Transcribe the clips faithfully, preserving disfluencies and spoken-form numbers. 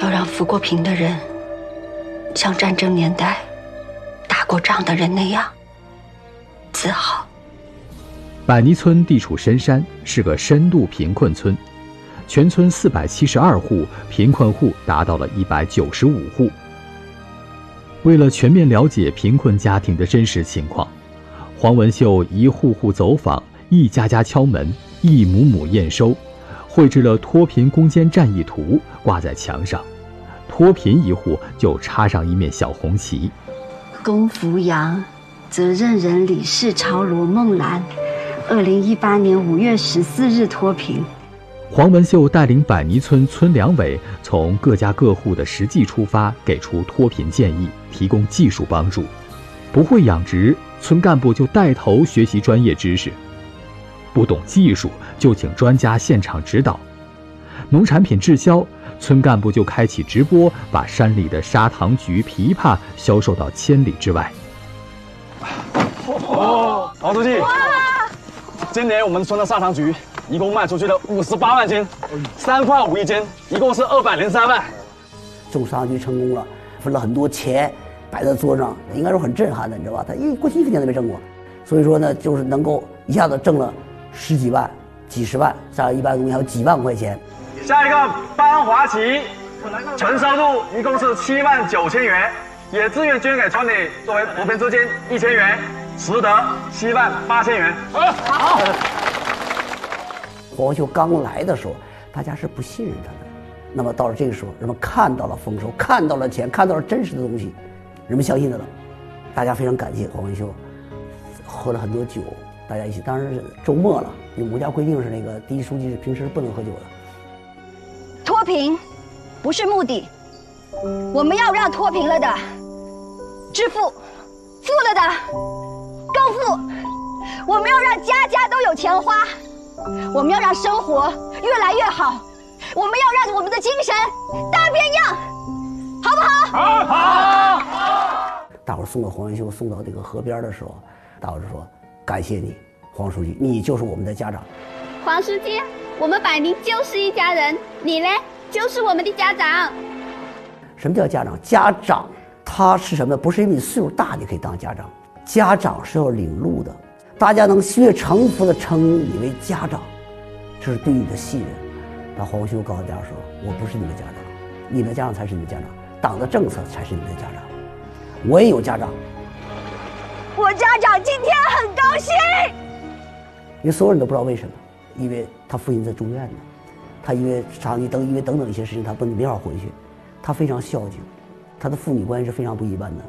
要让扶过贫的人像战争年代打过仗的人那样自豪。 百泥村地处深山，是个深度贫困村，全村四百七十二户，贫困户达到了一百九十五户。为了全面了解贫困家庭的真实情况，黄文秀一户户走访，一家家敲门，一亩亩验收，绘制了脱贫攻坚战役图，挂在墙上。脱贫一户就插上一面小红旗。 龚福阳，责任人李氏朝罗梦兰，二零一八年五月十四日脱贫。 黄文秀带领百泥村村两委从各家各户的实际出发，给出脱贫建议，提供技术帮助。不会养殖，村干部就带头学习专业知识；不懂技术，就请专家现场指导。农产品滞销，村干部就开启直播，把山里的砂糖橘、枇杷销售到千里之外。 哦，毛书记，今年我们村的砂糖橘一共卖出去了五十八万斤，三块五一斤，一共是二百零三万。 种砂糖橘成功了，分了很多钱摆在桌上，应该说很震撼的，你知道吧？他一过去一分钱都没挣过，所以说呢，就是能够一下子挣了十几万、几十万，像一般东西还有几万块钱。 下一个班华旗，纯收入一共是七万九千元，也自愿捐给村里作为扶贫资金一千元，实得七万八千元。好。 黄文秀刚来的时候，大家是不信任他的。那么到了这个时候，人们看到了丰收，看到了钱，看到了真实的东西，人们相信他了。大家非常感谢黄文秀，喝了很多酒，大家一起。当然是周末了，因为我们家规定是那个第一书记是平时不能喝酒的。 脱贫不是目的，我们要让脱贫了的致富，富了的更富。我们要让家家都有钱花，我们要让生活越来越好，我们要让我们的精神大变样，好不好？好，好。 大伙儿送到黄文秀送到这个河边的时候，大伙儿就说：“感谢你，黄书记，你就是我们的家长。” 黄书记，我们百宁就是一家人，你呢，就是我们的家长。 什么叫家长？家长他是什么？不是因为你岁数大你可以当家长，家长是要领路的。大家能越诚服的称你为家长，这是对你的信任。但黄文秀告诉大家说：“我不是你们家长，你们家长才是你们家长，党的政策才是你们的家长。我也有家长， 我家长今天很高兴。” 因为所有人都不知道为什么，因为他父亲在住院呢，他因为长期等因为等等一些事情，他不没法回去，他非常孝敬，他的父女关系是非常不一般的。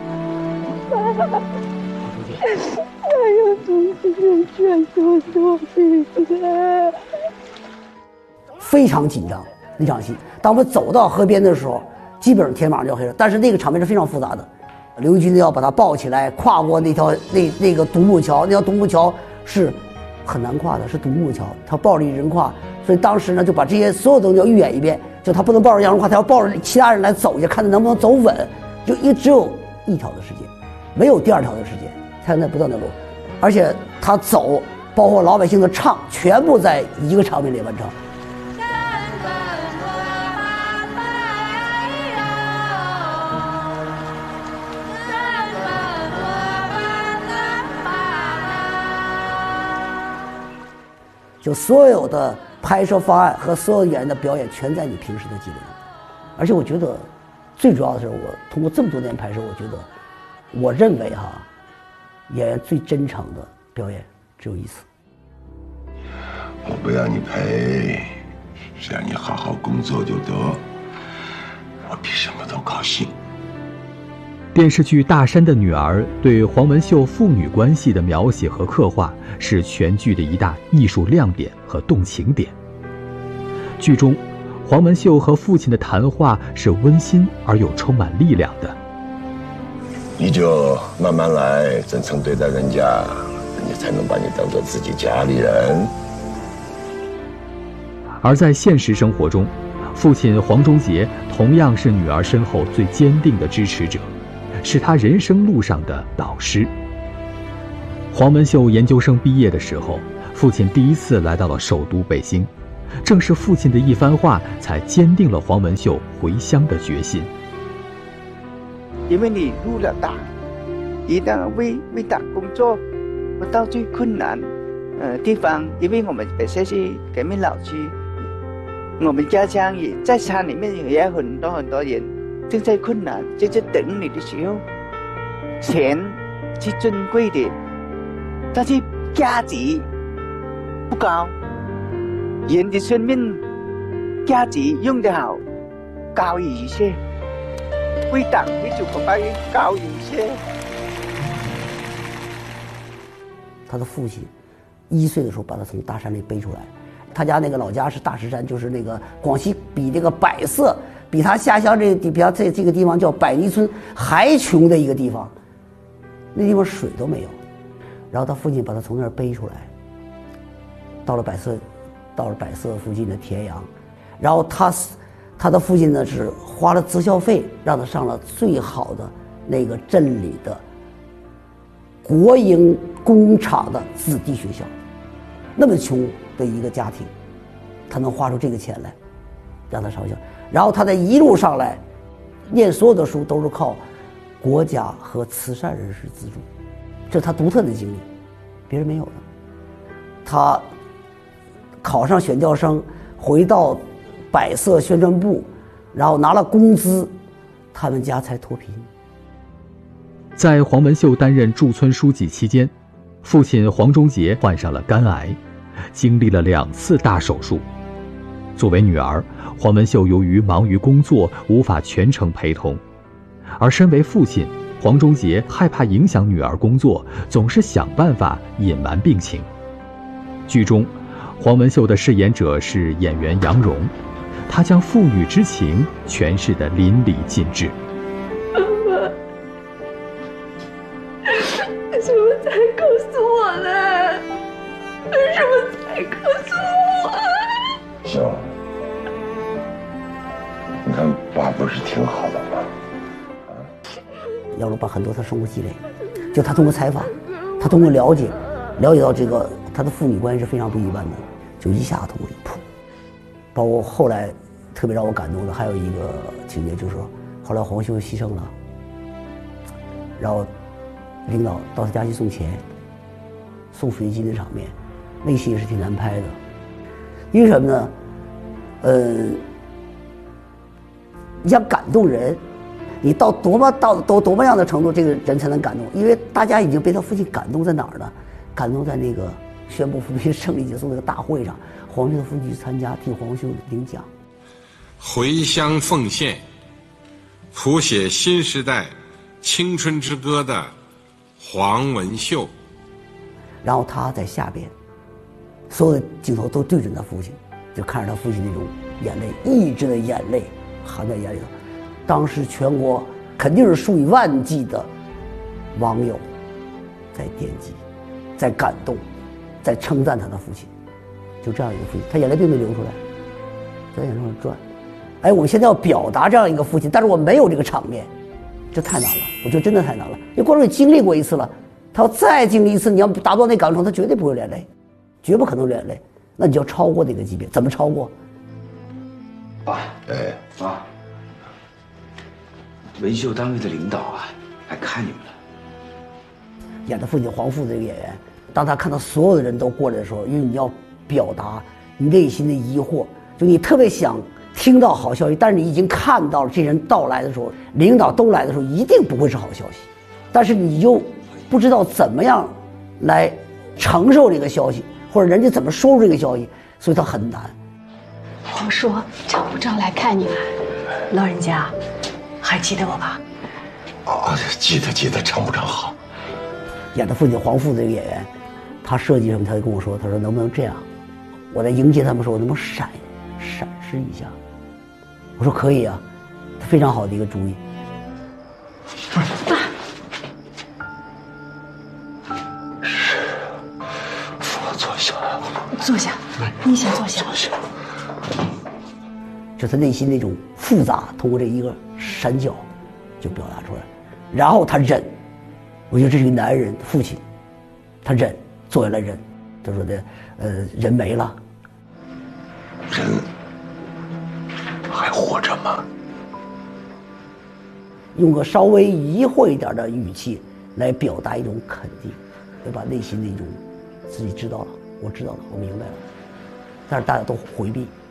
还有同志们全都脱贫了， 非常紧张那场戏。当我们走到河边的时候，基本上天马上就黑了，但是那个场面是非常复杂的。刘义军要把他抱起来，跨过那条那那个独木桥，那条独木桥是很难跨的，是独木桥，他抱着一人跨，所以当时呢就把这些所有东西要预演一遍，就他不能抱着杨荣跨，他要抱着其他人来走一下，看他能不能走稳，就一只有一条的时间，没有第二条的时间，才能在不断的路，而且他走，包括老百姓的唱，全部在一个场面里完成。就所有的拍摄方案和所有演员的表演全在你平时的积累中，而且我觉得最主要的是，我通过这么多年拍摄，我觉得我认为哈，演员最真诚的表演只有一次。 我不要你赔，只要你好好工作就得，我比什么都高兴。 电视剧《大山的女儿》对黄文秀父女关系的描写和刻画是全剧的一大艺术亮点和动情点。剧中，黄文秀和父亲的谈话是温馨而又充满力量的。 你就慢慢来，真诚对待人家，人家才能把你当做自己家里人。 而在现实生活中，父亲黄忠杰同样是女儿身后最坚定的支持者，是他人生路上的导师。黄文秀研究生毕业的时候，父亲第一次来到了首都北京， 正是父亲的一番话，才坚定了黄文秀回乡的决心。 因为你入了党，一旦为为党工作，不到最困难呃地方，因为我们本身是革命老区，我们家乡也在山里面也有很多很多人正在困难，就在等你的时候，钱是珍贵的，但是价值不高。人的生命价值用得好，高于一切，为党为祖国发愿高于一切。 他的父亲一岁的时候把他从大山里背出来，他家那个老家是大石山，就是那个广西比这个百色，比他下乡这个地，比他这这个地方叫百泥村还穷的一个地方，那地方水都没有。然后他父亲把他从那儿背出来，到了百色。到了百色附近的田阳，然后他他的父亲呢是花了择校费让他上了最好的那个镇里的国营工厂的子弟学校。那么穷的一个家庭，他能花出这个钱来让他上校，然后他在一路上来念所有的书都是靠国家和慈善人士资助，这是他独特的经历，别人没有的。他考上选调生，回到百色宣传部，然后拿了工资，他们家才脱贫。 在黄文秀担任驻村书记期间，父亲黄忠杰患上了肝癌，经历了两次大手术。作为女儿，黄文秀由于忙于工作，无法全程陪同，而身为父亲，黄忠杰害怕影响女儿工作，总是想办法隐瞒病情。剧中黄文秀的饰演者是演员杨蓉，她将父女之情诠释得淋漓尽致。 妈妈，为什么才告诉我呢？为什么才告诉我？ 秀，你看爸不是挺好的吗？ 杨蓉把很多他生活积累，就他通过采访，他通过了解，了解到这个他的父女关系是非常不一般的，就一下同理噗。包括后来特别让我感动的还有一个情节，就是说后来黄秀牺牲了，然后领导到他家去送钱，送水晶的场面，那个戏也是挺难拍的。因为什么呢？呃，你想感动人，你到多么到多多么样的程度，这个人才能感动？因为大家已经被他父亲感动在哪儿呢？感动在那个宣布扶贫胜利结束那个大会上，黄秀的父亲去参加，替黄秀领奖。 回乡奉献，谱写新时代青春之歌的黄文秀。 然后他在下边，所有的镜头都对准他父亲，就看着他父亲那种眼泪，抑制的眼泪含在眼里头。当时全国肯定是数以万计的网友在点击，在感动，在称赞他的父亲。就这样一个父亲，他眼泪并没流出来，在眼上转。哎，我们现在要表达这样一个父亲，但是我没有这个场面，这太难了。我觉得真的太难了，因为观众也经历过一次了，他要再经历一次，你要达到那感动，他绝对不会流眼泪，绝不可能流眼泪。那你就要超过这个级别，怎么超过？ 爸， 哎， 妈，文秀单位的领导啊，来看你们了。 演的父亲黄父这个演员，当他看到所有的人都过来的时候，因为你要表达你内心的疑惑，就你特别想听到好消息，但是你已经看到了这人到来的时候，领导都来的时候，一定不会是好消息，但是你又不知道怎么样来承受这个消息，或者人家怎么说出这个消息，所以他很难。 黄叔找部长来看你了，老人家还记得我吧？ 哦，记得记得，常部长好。 演的父亲黄父这个演员，他设计什么，他就跟我说，他说能不能这样，我在迎接他们时候，我能不能闪闪示一下？我说可以啊，非常好的一个主意。 爸， 坐下， 坐下，你先坐下。 坐下。 这他内心那种复杂，通过这一个闪角就表达出来，然后他忍。我觉得这是一个男人父亲，他忍，做下来忍。他说的，呃，人没了， 人还活着吗？ 用个稍微疑惑一点的语气来表达一种肯定，对吧？内心的一种自己知道了，我知道了，我明白了，但是大家都回避。